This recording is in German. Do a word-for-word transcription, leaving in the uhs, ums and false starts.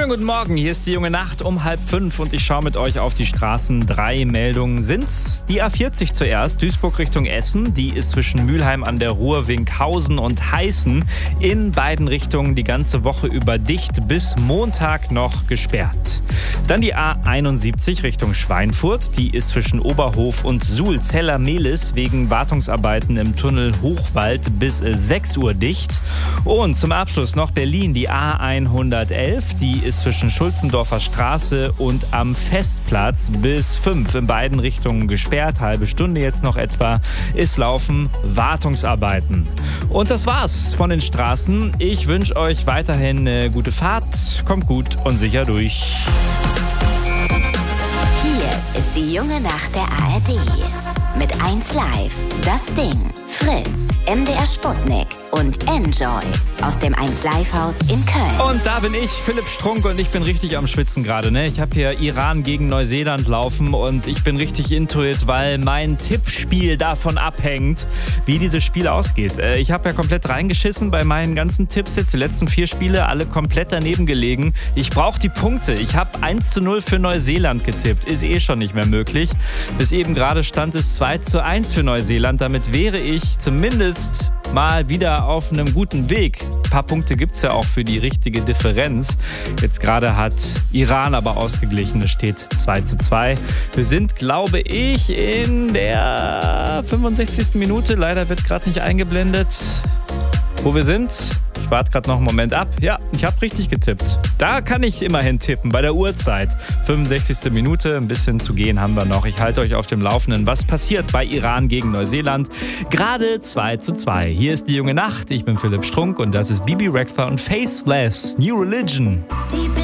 Schönen guten Morgen, hier ist die junge Nacht um halb fünf und ich schaue mit euch auf die Straßen. Drei Meldungen sind's. Die A vierzig zuerst, Duisburg Richtung Essen. Die ist zwischen Mülheim an der Ruhr, Winkhausen und Heißen in beiden Richtungen die ganze Woche über dicht, bis Montag noch gesperrt. Dann die A einundsiebzig Richtung Schweinfurt. Die ist zwischen Oberhof und Suhl-Zeller-Mehlis wegen Wartungsarbeiten im Tunnel Hochwald bis sechs Uhr dicht. Und zum Abschluss noch Berlin, die A hundertelf. Die ist zwischen Schulzendorfer Straße und am Festplatz bis fünf in beiden Richtungen gesperrt. Halbe Stunde jetzt noch etwa. Es laufen Wartungsarbeiten. Und das war's von den Straßen. Ich wünsche euch weiterhin eine gute Fahrt. Kommt gut und sicher durch. Hier ist die junge Nacht der A R D. Mit eins Live, Das Ding, Fritz, M D R Sputnik und Enjoy aus dem eins Live Haus in Köln. Und da bin ich, Philipp Strunk, und ich bin richtig am Schwitzen gerade. Ne? Ich habe hier Iran gegen Neuseeland laufen und ich bin richtig into it, weil mein Tippspiel davon abhängt, wie dieses Spiel ausgeht. Ich habe ja komplett reingeschissen bei meinen ganzen Tipps jetzt, die letzten vier Spiele, alle komplett daneben gelegen. Ich brauche die Punkte. Ich habe eins zu null für Neuseeland getippt. Ist eh schon nicht mehr möglich. Bis eben gerade stand es zwei zu eins für Neuseeland. Damit wäre ich zumindest mal wieder auf einem guten Weg. Ein paar Punkte gibt es ja auch für die richtige Differenz. Jetzt gerade hat Iran aber ausgeglichen. Es steht zwei zu zwei. Wir sind, glaube ich, in der fünfundsechzigsten Minute. Leider wird gerade nicht eingeblendet, wo wir sind. Ich warte gerade noch einen Moment ab. Ja, ich habe richtig getippt. Da kann ich immerhin tippen, bei der Uhrzeit. fünfundsechzigste Minute, ein bisschen zu gehen haben wir noch. Ich halte euch auf dem Laufenden, was passiert bei Iran gegen Neuseeland. Gerade zwei zu zwei. Hier ist die junge Nacht. Ich bin Philipp Strunk und das ist Bibi Rexha und Faceless New Religion.